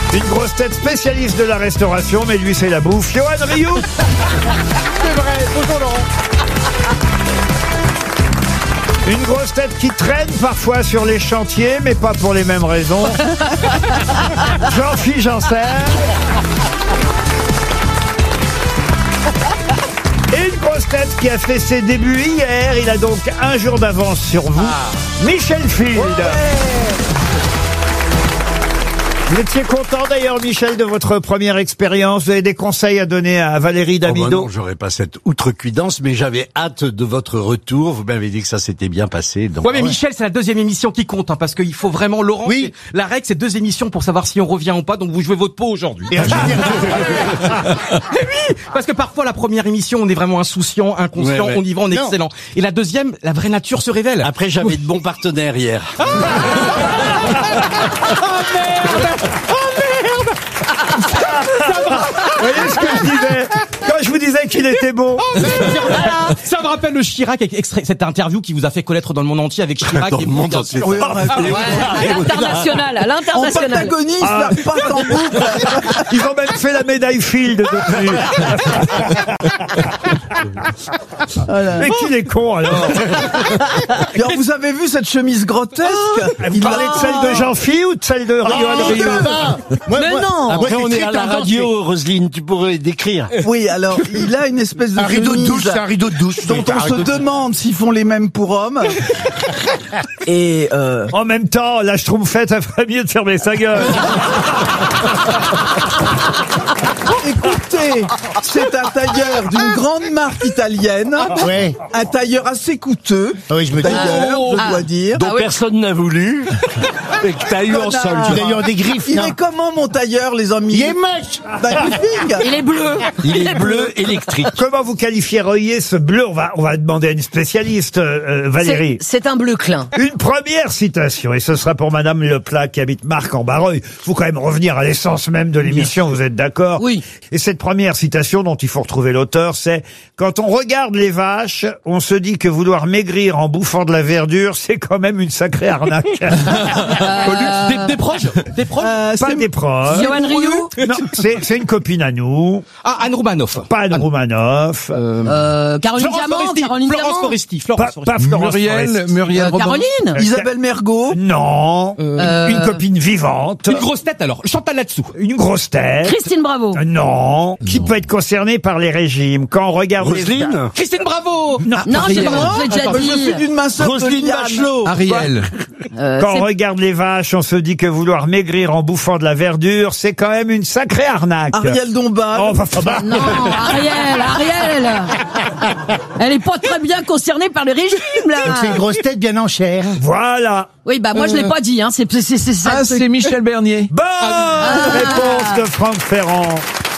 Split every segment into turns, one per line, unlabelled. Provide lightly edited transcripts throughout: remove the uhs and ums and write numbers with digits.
Une grosse tête spécialiste de la restauration, mais lui c'est la bouffe. Johan Rioux.
C'est vrai, bonjour Laurent.
Une grosse tête qui traîne parfois sur les chantiers, mais pas pour les mêmes raisons. Jean-Philippe Janssen. Et une grosse tête qui a fait ses débuts hier. Il a donc un jour d'avance sur vous. Michel Field. Vous étiez content d'ailleurs, Michel, de votre première expérience. Vous avez des conseils à donner à Valérie Damido?
Oh bah non, j'aurais pas cette outrecuidance, mais j'avais hâte de votre retour. Vous m'avez dit que ça s'était bien passé. Donc...
Ouais, mais Michel, c'est la deuxième émission qui compte, hein, parce qu'il faut vraiment, Laurent,
oui.
La règle, c'est 2 émissions pour savoir si on revient ou pas, donc vous jouez votre peau aujourd'hui. Et oui, parce que parfois, la première émission, on est vraiment insouciant, inconscient, on y va, on est excellent. Et la deuxième, la vraie nature se révèle.
Après, j'avais de bons partenaires hier.
Oh merde!
Vous voyez ce que je disais quand je vous disais qu'il était beau?
Ça me rappelle le Chirac, cette interview qui vous a fait connaître dans le monde entier avec Chirac.
Dans le monde entier.
À l'international, à l'international.
En protagoniste, la patte en boucle.
Ils ont même fait la médaille Field depuis. Mais qu'il est con alors.
Alors, vous avez vu cette chemise grotesque?
Vous parlez de celle de Jean-Philippe ou de celle de Johan Rioux?
Mais non.
Après, on est à la radio, Roselyne, tu pourrais décrire.
Oui, alors, il a une espèce de
Un rideau de
chemise
douche, c'est un rideau de douche.
dont on se demande s'ils font les mêmes pour hommes. Et
En même temps, la Schtroumpfette a ferait mieux de fermer sa gueule.
écoutez, c'est un tailleur d'une grande marque italienne.
Ouais.
Un tailleur assez coûteux.
Oui, je me dis.
D'ailleurs, je dois dire.
Dont personne n'a voulu. Et que t'as eu en solde. Tu l'as eu en des griffes.
Il est comment, mon tailleur, les amis?
Il est moche.
Magnifique.
Il est bleu.
Il est bleu électrique.
Comment vous qualifieriez ce bleu? On va demander à une spécialiste, Valérie.
C'est un bleu clin.
Une première citation, et ce sera pour Madame Leplat qui habite Marc-en-Barreuil. Faut quand même revenir à l'essence même de l'émission, vous êtes d'accord?
Oui.
Et cette première citation dont il faut retrouver l'auteur, c'est « Quand on regarde les vaches, on se dit que vouloir maigrir en bouffant de la verdure, c'est quand même une sacrée arnaque. »
Des proches? Des proches?
Pas des proches.
Johan Rioux.
Non, c'est une copine à nous.
Ah, Anne Roumanoff.
Pas Anne Roumanoff.
Caroline Diamant. Caroline
Florence
Diamant.
Foresti.
Pas Florence Foresti.
Muriel
Caroline.
Isabelle Mergo.
Non. Une copine vivante.
Une grosse tête alors. Chantal là-dessous.
Une grosse tête.
Christine Bravo.
Non. Qui peut être concernée par les régimes? Quand on regarde
Roselyne.
Christine Bravo.
Non.
Non, je l'ai déjà
Je suis
dit.
d'une minceur de
Roselyne
Liane.
Bachelot.
Ariel.
Quand on regarde les vaches, on se dit que vouloir maigrir en bouffant de la verdure, c'est quand même une sacrée arnaque.
Ariel Dombal.
Oh, bah.
Non, Ariel. Elle est pas très bien concernée par le régime, là.
C'est une grosse tête bien en chair.
Voilà.
Oui, bah, moi, je l'ai pas dit, hein. C'est ça.
Ah, c'est Michel Bernier.
Bonne réponse de Franck Ferrand.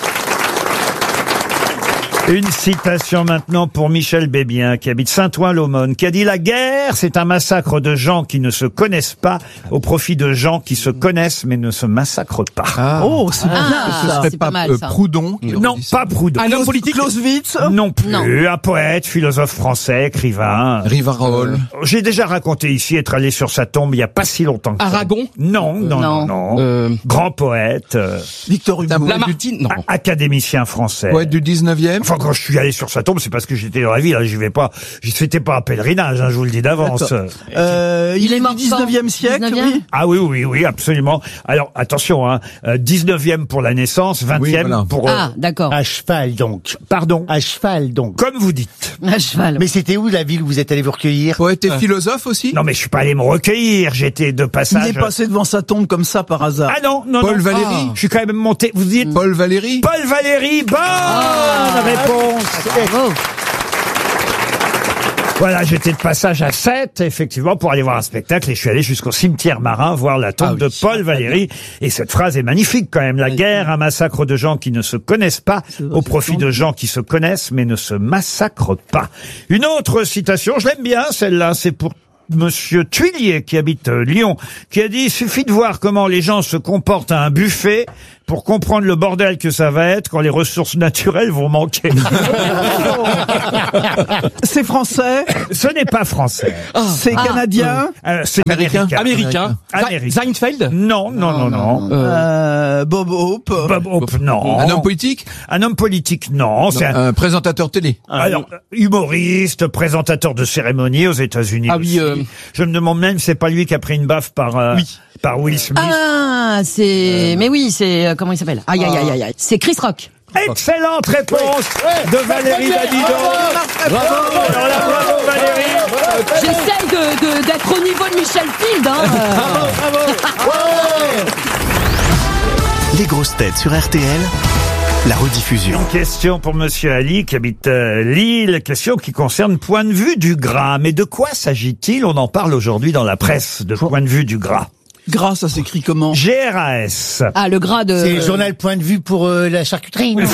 Une citation maintenant pour Michel Bébien, qui habite Saint-Ouen-l'Aumône, qui a dit « La guerre, c'est un massacre de gens qui ne se connaissent pas au profit de gens qui se connaissent mais ne se massacrent pas.
Oh, c'est bien.
Ah, c'est pas mal, ça.
Proudhon.
Non, pas Proudhon.
Un homme politique.
Clausewitz.
Non plus.
Non.
Un poète, philosophe français, écrivain.
Rivarol.
J'ai déjà raconté ici être allé sur sa tombe il y a pas si longtemps que ça.
Aragon.
Non. Grand poète,
Victor Hugo.
Lamartine. Non.
académicien français.
Poète du 19e.
Enfin, quand je suis allé sur sa tombe, c'est parce que j'étais dans la ville. Hein, j'y vais pas. C'était pas un pèlerinage, hein, je vous le dis d'avance.
Il est
mort
du 19e siècle,
19e?
oui.
Ah oui, absolument. Alors, attention, hein, 19e pour la naissance, 20e pour...
Ah, d'accord.
À cheval, donc.
Pardon.
À cheval, donc.
Comme vous dites.
À cheval.
Mais c'était où la ville où vous êtes allé vous recueillir?
Poète et philosophe aussi?
Non, mais je suis pas allé me recueillir. J'étais de passage.
Il est passé devant sa tombe comme ça par hasard.
Ah non.
Paul Valéry.
Je suis quand même monté. Vous dites
Paul Valéry?
Paul Valéry. Bonne réponse.
Bravo.
Voilà, j'étais de passage à Sète, effectivement, pour aller voir un spectacle, et je suis allé jusqu'au cimetière marin voir la tombe de Paul Valéry. Et cette phrase est magnifique quand même. La guerre, un massacre de gens qui ne se connaissent pas, au profit de gens qui se connaissent, mais ne se massacrent pas. Une autre citation, je l'aime bien, celle-là, c'est pour Monsieur Tuillier, qui habite Lyon, qui a dit « Il suffit de voir comment les gens se comportent à un buffet pour comprendre le bordel que ça va être quand les ressources naturelles vont manquer.
C'est français?
Ce n'est pas français.
C'est canadien?
C'est américain.
Américain.
Américain.
Seinfeld?
Non.
Bob Hope?
Bob Hope, non.
Un homme politique?
Un homme politique, non. C'est
Un présentateur télé?
alors, humoriste, présentateur de cérémonie aux États-Unis.
Ah oui,
aussi. Je me demande même si c'est pas lui qui a pris une baffe par Will Smith.
Ah, c'est... Mais oui, c'est... comment il s'appelle? Aïe. C'est Chris Rock.
Excellente réponse de Valérie Damido. Bravo. Alors là, bravo Valérie.
J'essaye d'être au niveau de Michel Field. Hein.
Les grosses têtes sur RTL, la rediffusion.
Une question pour Monsieur Ali qui habite Lille. Question qui concerne point de vue du gras. Mais de quoi s'agit-il? On en parle aujourd'hui dans la presse de point de vue du gras.
Gras, ça s'écrit comment?
GRAS.
Ah, le gras de...
C'est le journal Point de vue pour la charcuterie. Non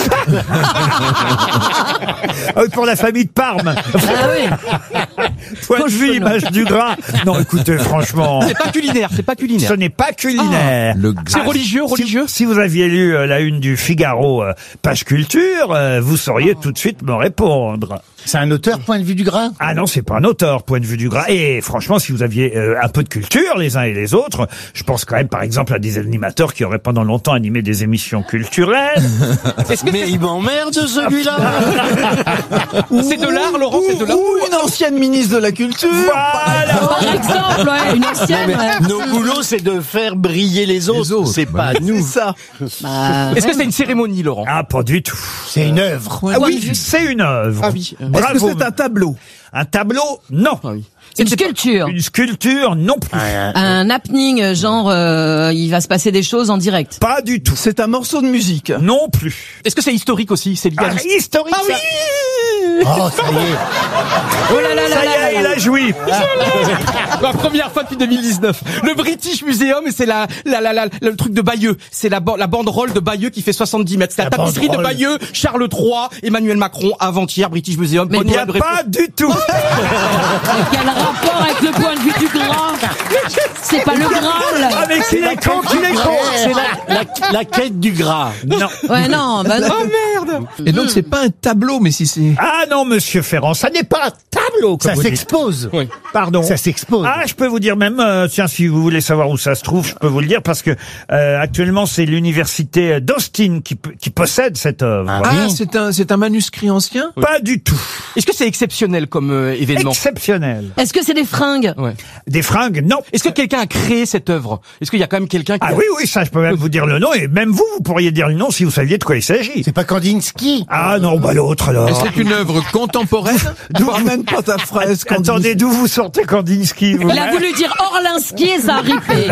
Pour la famille de Parme.
Ah oui.
Point de vue, image du gras. Non, écoutez, franchement.
C'est pas culinaire.
Ce n'est pas culinaire.
C'est religieux.
Si vous aviez lu la une du Figaro, page culture, vous sauriez tout de suite me répondre.
C'est un auteur Point de vue du gras?
Ah non, c'est pas un auteur, point de vue du gras. Et franchement, si vous aviez un peu de culture, les uns et les autres, je pense quand même, par exemple, à des animateurs qui auraient pendant longtemps animé des émissions culturelles.
Mais il m'emmerde celui-là.
C'est de l'art, Laurent, c'est de l'art.
Ou une ancienne ministre de la Culture.
Voilà.
Par exemple, ouais, une ancienne. Ouais.
Nos boulots, c'est de faire briller les autres. C'est pas nous.
C'est ça.
Bah,
Est-ce que c'est une cérémonie, Laurent?
Ah, pas du tout.
C'est une œuvre.
Ah oui, c'est une œuvre.
Ah oui.
Est-ce que
Bravo.
c'est un tableau?
Un tableau? Non.
Ah oui.
une sculpture.
Une sculpture? Non plus.
Un happening, genre, il va se passer des choses en direct.
Pas du tout.
C'est un morceau de musique.
Non plus.
Est-ce que c'est historique aussi? C'est lié à l'histoire?
Historique.
Ah oui.
Oh, ça y est.
Oh là là là
Ça y
là
est,
là
il
là.
a joui.
La première fois depuis 2019. Le British Museum, et c'est le truc de Bayeux. C'est la banderole de Bayeux qui fait 70 mètres. C'est la tapisserie de Bayeux, Charles III, Emmanuel Macron, avant-hier, British Museum.
Mais
Il n'y a pas du tout.
Quel rapport avec le point de vue du gras? C'est pas le Graal.
Ah mais qu'il est con, qu'il est con.
C'est la quête du gras.
Non.
Ouais, non, bah non.
Oh merde.
Et donc c'est pas un tableau, mais si c'est...
Ah non, monsieur Ferrand, ça n'est pas un tableau. Comme
Ça
vous dites.
s'expose.
Oui.
Pardon.
Ça s'expose.
Ah, je peux vous dire même, tiens, si vous voulez savoir où ça se trouve, je peux vous le dire parce que actuellement c'est l'université d'Austin qui possède cette œuvre.
Ah, c'est un manuscrit ancien?
Pas du tout.
Est-ce que c'est exceptionnel comme événement?
Exceptionnel.
Est-ce que c'est des fringues?
Ouais.
Des fringues, non.
Est-ce que quelqu'un a créé cette œuvre? Est-ce qu'il y a quand même quelqu'un qui...
Ah oui, ça, je peux même vous dire le nom, et même vous pourriez dire le nom si vous saviez de quoi il s'agit.
C'est pas Kandinsky.
Ah non, bah l'autre alors.
Est-ce que c'est une œuvre contemporaine?
Ramène pas ta fraise. Kandinsky.
Attendez, d'où vous sortez Kandinsky vous
Il a voulu dire Orlinski et ça a ripé.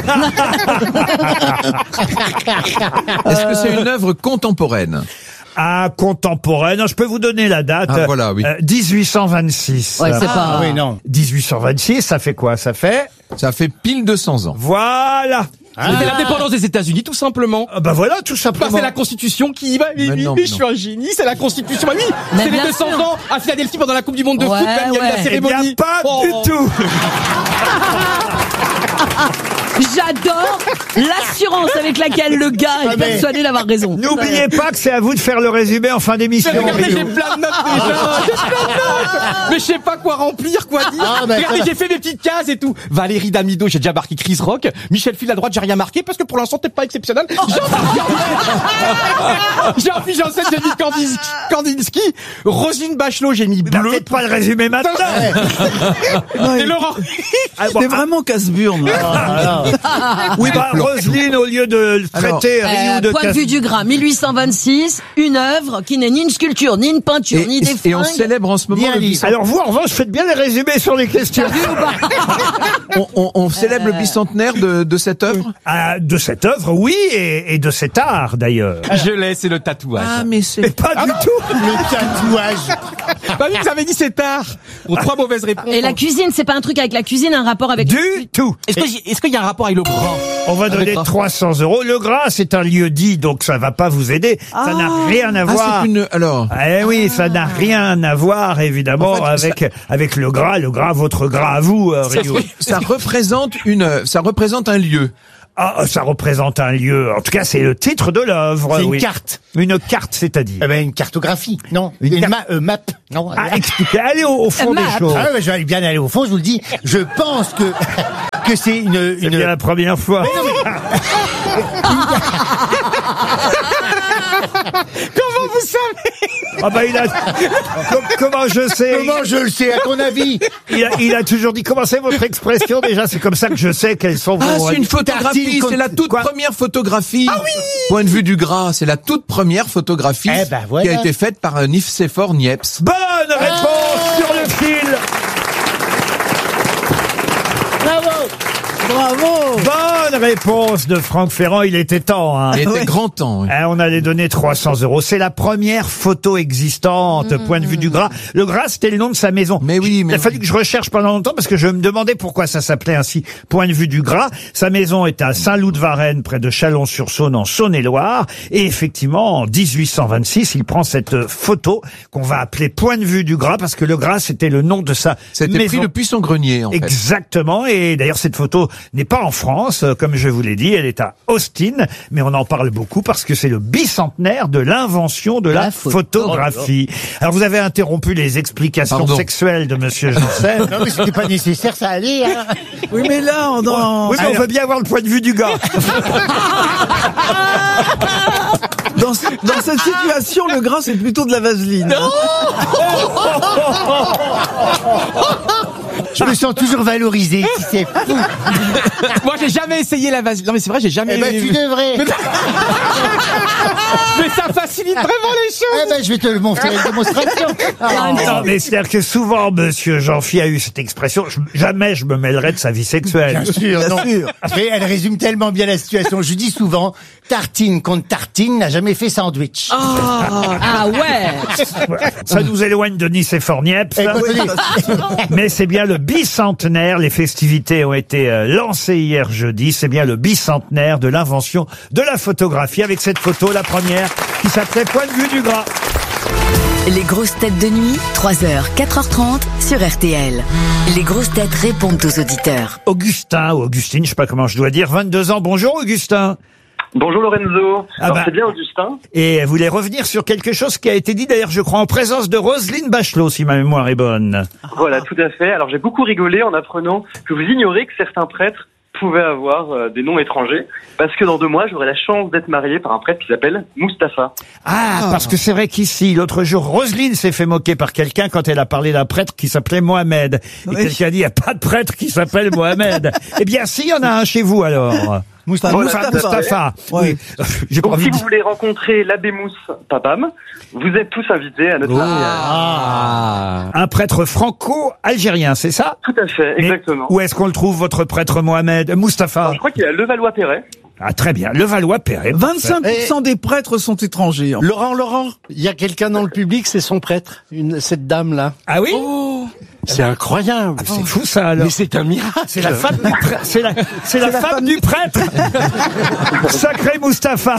Est-ce que c'est une œuvre contemporaine?
Ah, contemporaine. Je peux vous donner la date.
Ah, voilà, oui.
1826.
Ouais, c'est pas...
Ah oui, non.
1826, ça fait quoi? Ça fait...
Ça fait pile 200 ans.
Voilà.
C'est l'indépendance des États-Unis, tout simplement.
Ah bah voilà, tout
Bah,
simplement.
c'est la Constitution qui va.
Mais non,
je
mais
suis un génie, c'est la Constitution. Bah oui,
Mais
c'est les
bien
200
sûr.
ans à Philadelphie pendant la Coupe du Monde de
Ouais,
foot. Même il y a eu
ouais.
la
Eh
cérémonie.
bien, pas
Oh.
du tout.
J'adore l'assurance avec laquelle le gars est persuadé d'avoir raison.
N'oubliez pas que c'est à vous de faire le résumé en fin d'émission.
Mais regardez, j'ai
Rio.
plein de notes déjà. J'ai plein de notes. Mais je sais pas quoi remplir, quoi dire.
Ah, bah,
Regardez,
ça va.
j'ai fait mes petites cases et tout. Valérie Damido, j'ai déjà marqué Chris Rock. Michel Fil à droite, j'ai rien marqué parce que pour l'instant, t'es pas exceptionnel. Jean-Philippe Janssen, j'ai mis Kandinsky. Roselyne Bachelot, j'ai mis
Bah,
bleu.
faites pas le résumé maintenant.
Et Laurent.
Ah, bon,
T'es vraiment casse-burne.
oui, bah, Roselyne, au lieu de traiter Rio de
Point de vue du gras, 1826, une œuvre qui n'est ni une sculpture, ni une peinture, ni des
Et on
fringues.
célèbre en ce moment
Bien
le
dit.
bicentenaire.
Alors vous, en revanche, faites bien les résumés sur les questions.
On célèbre le bicentenaire de cette œuvre.
Ah, de cette œuvre, oui, et de cet art, d'ailleurs.
Je l'ai, c'est le tatouage.
Mais c'est...
Mais pas du tout.
Le tatouage.
Bah oui, vous avez dit c'est tard. Pour 3 mauvaises réponses.
Et la cuisine, c'est pas un truc avec la cuisine, un rapport avec...
Du tout.
Est-ce qu'il y a un rapport avec le gras?
On va donner 300 €. Le Gras, c'est un lieu dit, donc ça va pas vous aider. Ça n'a rien à voir.
Ah, c'est une... Alors...
Eh oui, ça n'a rien à voir, évidemment,
En fait,
avec le gras, votre gras à vous, Rio.
Ça représente un lieu.
Ah, ça représente un lieu. En tout cas, c'est le titre de l'œuvre.
C'est une
oui.
carte.
Une carte, c'est-à-dire.
Eh ben, une cartographie, non. Une map. Non.
Ah, expliquez, allez au fond des choses.
Ah ouais, je vais bien aller au fond, je vous le dis. Je pense que c'est
C'est bien la première fois.
Comment vous savez?
Ah bah il a... Comment je sais?
Comment je le sais, à ton avis?
Il a toujours dit, comment c'est votre expression déjà? C'est comme ça que je sais quelles sont vos...
Ah, c'est une photographie, c'est la toute
Quoi
première photographie.
Ah oui!
Point de vue du gras, c'est la toute première photographie
Eh ben, voilà.
qui a été faite par Nicéphore Niepce.
Bonne réponse sur le fil.
Bravo.
Bonne réponse de Franck Ferrand. Il était temps, hein.
Il était grand temps. Oui.
On allait donner 300 €. C'est la première photo existante, point de vue du Gras. Le Gras, c'était le nom de sa maison.
Mais oui, mais
Il a fallu que je recherche pendant longtemps parce que je me demandais pourquoi ça s'appelait ainsi, point de vue du Gras. Sa maison est à Saint-Loup-de-Varennes, près de Chalon-sur-Saône, en Saône-et-Loire. Et effectivement, en 1826, il prend cette photo qu'on va appeler point de vue du Gras parce que le Gras, c'était le nom de sa
C'était
maison.
pris depuis son grenier, en fait.
Exactement. Et d'ailleurs, cette photo n'est pas en France, comme je vous l'ai dit, elle est à Austin, mais on en parle beaucoup parce que c'est le bicentenaire de l'invention de la photographie. Alors, vous avez interrompu les explications
Pardon.
sexuelles de Monsieur Janssen.
Non, mais c'était pas nécessaire, ça allait, hein.
Oui, mais là, on dans,
Oui, mais on veut bien avoir le point de vue du gars.
dans cette situation, le gras, c'est plutôt de la vaseline.
Je me sens toujours valorisé, si c'est fou.
Moi, j'ai jamais essayé la vaseline. Non, mais c'est vrai, j'ai jamais.
Eh ben, tu devrais.
Mais ça facilite vraiment les choses.
Eh ben, je vais te le montrer une démonstration.
Non, mais c'est-à-dire que souvent, Monsieur Jean-Phi a eu cette expression, jamais je me mêlerai de sa vie sexuelle.
Bien sûr, non. Mais elle résume tellement bien la situation. Je dis souvent, tartine contre tartine n'a jamais fait sandwich.
Ah ouais.
Ça nous éloigne de Nicéphore Niepce.
Écoutez,
Mais c'est bien le bicentenaire, les festivités ont été lancées hier jeudi, c'est bien le bicentenaire de l'invention de la photographie avec cette photo, la première, qui s'appelait Point de vue du Gras.
Les grosses têtes de nuit, 3h, 4h30 sur RTL. Les grosses têtes répondent aux auditeurs.
Augustin, ou Augustine, je sais pas comment je dois dire, 22 ans, bonjour Augustin.
Bonjour Lorenzo. Alors c'est bien Augustin.
Et vous voulez revenir sur quelque chose qui a été dit d'ailleurs, je crois, en présence de Roselyne Bachelot, si ma mémoire est bonne.
Voilà, tout à fait. Alors j'ai beaucoup rigolé en apprenant que vous ignorez que certains prêtres pouvaient avoir des noms étrangers, parce que dans 2 mois, j'aurai la chance d'être marié par un prêtre qui s'appelle Mustapha.
Ah, parce que c'est vrai qu'ici, l'autre jour, Roselyne s'est fait moquer par quelqu'un quand elle a parlé d'un prêtre qui s'appelait Mohamed. Et quelqu'un a dit, il n'y a pas de prêtre qui s'appelle Mohamed. Eh bien, si, il y en a un chez vous, alors. Mustapha.
Ouais.
Oui. J'ai pas
Donc
envie
si
de
vous voulez rencontrer l'abbé Mousse Papam, vous êtes tous invités à notre mariage.
Un prêtre franco-algérien, c'est ça?
Tout à fait,
Mais
exactement.
où est-ce qu'on le trouve, votre prêtre Mohamed? Mustapha?
Alors, je crois qu'il est à Levallois-Perret.
Ah, très bien. Levallois-Perret.
25% des prêtres sont étrangers.
Laurent, il y a quelqu'un dans le public, c'est son prêtre, cette dame-là.
Ah oui?
C'est incroyable.
Ah, c'est fou, ça, alors.
Mais c'est un miracle.
C'est la femme du prêtre. C'est la femme du prêtre. Sacré Mustapha.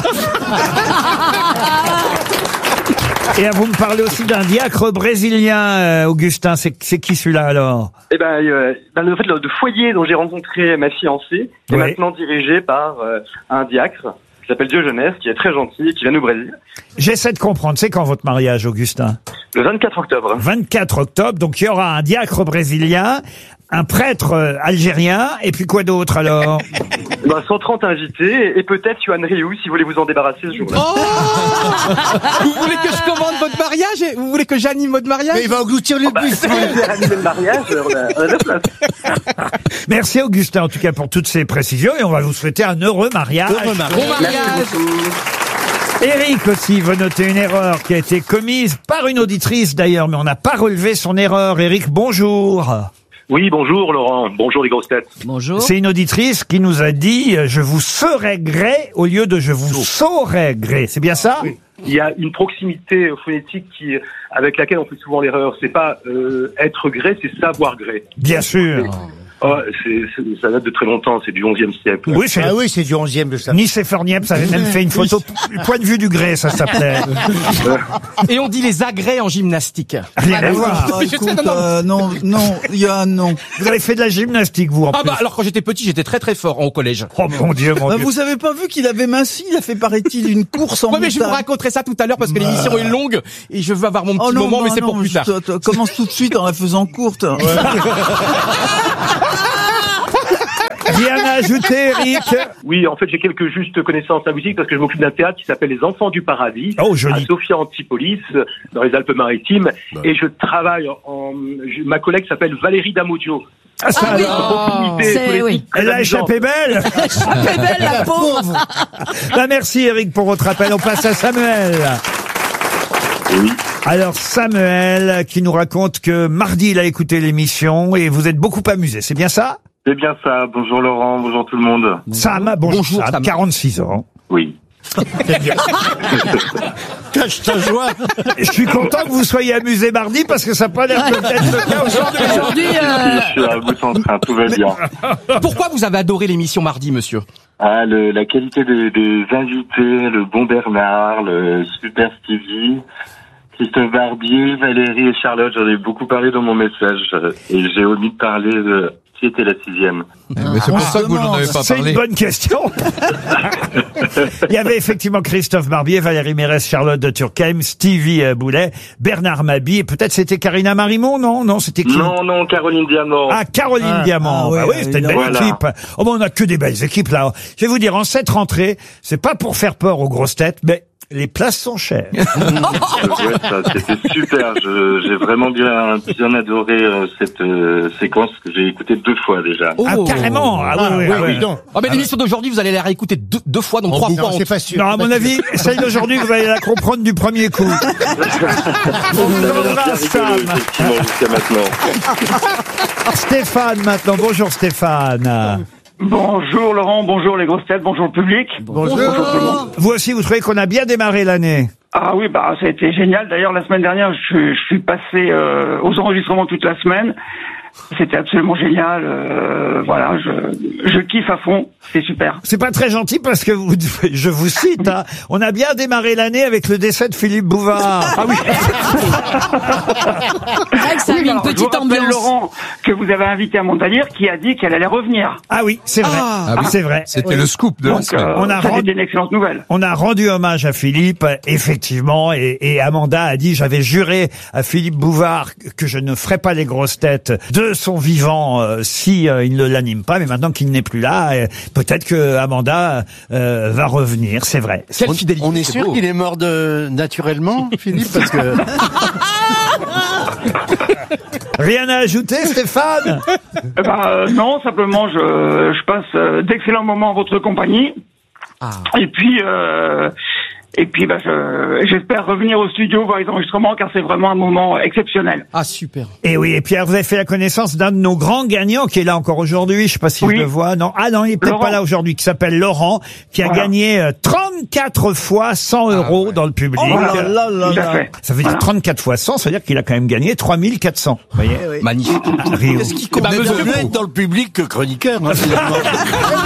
Et vous me parlez aussi d'un diacre brésilien, Augustin. C'est qui celui-là, alors?
Eh ben, en fait, le foyer dont j'ai rencontré ma fiancée est
Oui.
maintenant dirigé par un diacre qui s'appelle Diogenès, qui est très gentil et qui vient du Brésil.
J'essaie de comprendre. C'est quand votre mariage, Augustin?
Le 24 octobre.
24 octobre. Donc, il y aura un diacre brésilien, un prêtre algérien, et puis quoi d'autre, alors?
130 invités et peut-être Yoann Rioux si vous voulez vous en débarrasser ce jour-là.
Vous voulez que je commande votre mariage et vous voulez que j'anime votre mariage?
mais il va engloutir le bus.
Si vous voulez animer le mariage, on a de la place.
Merci, Augustin, en tout cas, pour toutes ces précisions, et on va vous souhaiter un heureux mariage.
Bon mariage.
Eric aussi veut noter une erreur qui a été commise par une auditrice d'ailleurs, mais on n'a pas relevé son erreur. Eric, bonjour.
Oui, bonjour Laurent. Bonjour les grosses têtes.
Bonjour.
C'est une auditrice qui nous a dit « je vous serai gré » au lieu de « je vous saurai gré ». C'est bien ça?
Oui. Il y a une proximité phonétique avec laquelle on fait souvent l'erreur. C'est pas être gré, c'est savoir gré.
Bien sûr.
Oh, ça date de très longtemps, c'est du 11e siècle.
Oui, c'est
c'est du 11e de ça.
Nice et Fornieps avait même fait une photo, point de vue du gré, ça s'appelait.
Et on dit les agrès en gymnastique.
Rien à voir.
Écoute, non, il y a non.
Vous avez fait de la gymnastique, vous, en plus.
Alors quand j'étais petit, j'étais très très fort au collège.
Oh mon Dieu, mon Dieu.
Vous avez pas vu qu'il avait minci? Il a fait, paraît-il, une course en
Ouais, mais je vous
montagne.
raconterai ça tout à l'heure parce que l'émission est longue et je veux avoir mon petit moment, mais c'est pour plus tard.
Commence tout de suite en la faisant courte.
Rien à ajouter, Eric?
Oui, en fait, j'ai quelques justes connaissances en musique parce que je m'occupe d'un théâtre qui s'appelle Les Enfants du Paradis.
Oh, joli.
À Sophia Antipolis, dans les Alpes-Maritimes. Et je travaille ma collègue s'appelle Valérie Damodio.
Ah, ça,
oui.
oui. Elle a échappé belle.
Échappé belle, la pauvre.
Bah, merci, Eric, pour votre appel. On passe à Samuel.
Oui.
Alors, Samuel, qui nous raconte que mardi, il a écouté l'émission et vous êtes beaucoup amusé. C'est bien ça?
C'est bien ça. Bonjour Laurent, bonjour tout le monde.
Sam, bonjour Sam, 46 ans.
Oui.
Cache ta joie.
Je suis content que vous soyez amusé mardi parce que ça n'a pas l'air peut-être le cas aujourd'hui.
Je suis à bout en train, tout va bien.
Pourquoi vous avez adoré l'émission mardi, monsieur?
Ah, la qualité des invités, le bon Bernard, le super Stevie, Christophe Barbier, Valérie et Charlotte, j'en ai beaucoup parlé dans mon message et j'ai omis de parler de qui était la 6e.
Mais c'est pour ça que vous n'en avez pas
C'est
parlé.
une bonne question. Il y avait effectivement Christophe Barbier, Valérie Mérès, Charlotte de Turckheim, Stevie Boulet, Bernard Mabie, et peut-être c'était Karina Marimon, non? Non, c'était qui?
Non, Caroline Diamant.
Ah, Caroline Diamant.
oui,
Oui, c'était une belle
voilà.
équipe. Oh, bon, on a que des belles équipes, là. Je vais vous dire, en cette rentrée, c'est pas pour faire peur aux grosses têtes, mais les places sont chères.
Ouais, ça, c'était super. J'ai vraiment bien adoré cette séquence que j'ai écoutée 2 fois déjà.
Oh.
Ah, carrément. Ah, oui, oui.
donc.
Ah, mais l'émission d'aujourd'hui, vous allez la réécouter deux fois, donc 3 fois.
Non, c'est pas sûr.
Non, à mon avis, celle d'aujourd'hui, vous allez la comprendre du premier coup. On vous embrasse, Sam.
Effectivement, jusqu'à maintenant.
Stéphane, maintenant. Bonjour, Stéphane.
Bonjour Laurent, bonjour les grosses têtes, bonjour le public.
Bonjour.
Bonjour tout le monde.
Vous aussi, vous trouvez qu'on a bien démarré l'année?
Ah oui, ça a été génial. D'ailleurs, la semaine dernière, je suis passé aux enregistrements toute la semaine. C'était absolument génial. Voilà, je kiffe à fond. C'est super.
C'est pas très gentil parce que je vous cite, hein, on a bien démarré l'année avec le décès de Philippe Bouvard.
Ah oui.
C'est vrai que ça a mis une
alors, je vous
petite
rappelle,
ambiance.
Laurent, que vous avez invité à Montagnier qui a dit qu'elle allait revenir.
Ah oui, c'est vrai. C'est vrai.
C'était le scoop de la
Donc,
semaine.
On a
ça
rendu-
c'était une excellente nouvelle.
On a rendu hommage à Philippe, effectivement, et Amanda a dit, j'avais juré à Philippe Bouvard que je ne ferais pas les grosses têtes de son vivant si il ne l'anime pas, mais maintenant qu'il n'est plus là, peut-être que Amanda va revenir, c'est vrai.
Quelle fidélité.
On est
c'est
sûr
beau.
qu'il est mort naturellement, Philippe, parce que
Rien à ajouter, Stéphane?
Non, simplement, je passe d'excellents moments en votre compagnie. Et puis, j'espère revenir au studio voir les enregistrements car c'est vraiment un moment exceptionnel.
Ah, super.
Et oui, et Pierre, vous avez fait la connaissance d'un de nos grands gagnants qui est là encore aujourd'hui. Je sais pas si
Oui.
je le vois. Non, non, il est peut-être
Laurent.
pas là aujourd'hui. Qui s'appelle Laurent, qui a
Voilà.
gagné 34 fois 100 euros dans le public.
Tout à fait.
Ça veut dire 34 fois 100, ça veut dire qu'il a quand même gagné 3400. Vous voyez?
Magnifique.
Rio.
est-ce qu'il compte
monsieur,
mieux être dans le public que chroniqueur, hein, finalement.